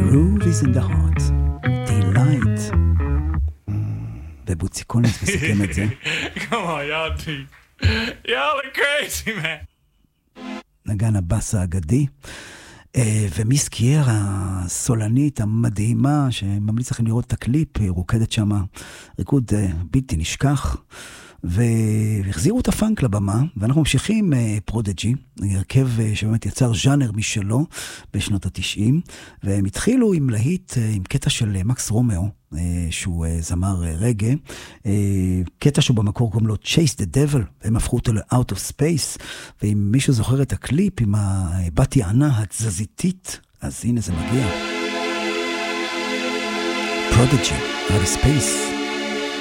Groove is in the heart. Delight. ובוצי קולנס מסכם את זה. Come on, y'all are crazy, man. נגן הבאס האגדי. ומיס קייר, הסולנית המדהימה, שממליץ לכם לראות את הקליפ, רוקדת שם ריקוד בלתי נשכח. והחזירו את הפאנק לבמה, ואנחנו ממשיכים פרודג'י, הרכב שבאמת יצר ז'אנר משלו בשנות ה-90, והם התחילו עם להיט, עם קטע של מקס רומאו, שהוא זמר רגע, קטע שהוא במקור קוראים לו Chase the Devil, והם הפכו אותו ל-Out of Space, ואם מישהו זוכר את הקליפ עם הבת יענה התזזיתית, אז הנה זה מגיע. פרודג'י, Out of Space.